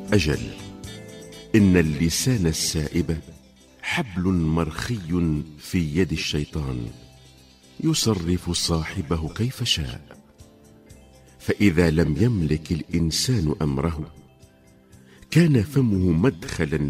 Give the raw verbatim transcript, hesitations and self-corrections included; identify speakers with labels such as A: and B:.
A: أجل، إن اللسان السائب حبل مرخي في يد الشيطان، يصرف صاحبه كيف شاء. فإذا لم يملك الإنسان أمره، كان فمه مدخلا